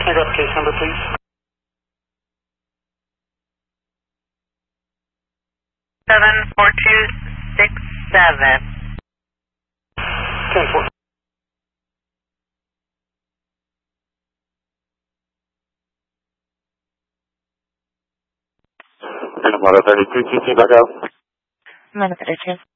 Can I grab the case number, please? 74267. 10-4. Motor 32, TT back out. Motor 32.